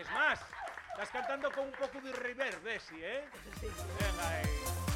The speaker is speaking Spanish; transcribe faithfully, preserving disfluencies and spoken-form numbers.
Es más, estás cantando con un poco de reverb, Desi, ¿eh? Sí. Venga, ahí.